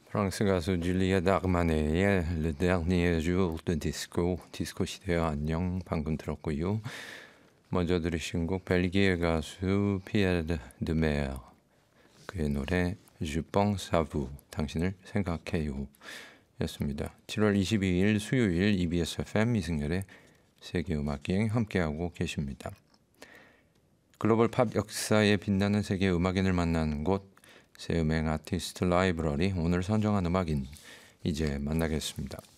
프랑스 가수 줄리엣 아르마네의 Le Dernier Jour de Disco, 디스코 시대와 안녕 방금 들었고요. 먼저 들으신 곡 벨기에 가수 피에르 드메르, 그의 노래 Je pense à vous, 당신을 생각해요 였습니다. 7월 22일 수요일 EBS FM 이승열의 세계음악여행 함께하고 계십니다. 글로벌 팝 역사에 빛나는 세계 음악인을 만나는 곳, 새음행 아티스트 라이브러리. 오늘 선정한 음악인 이제 만나겠습니다.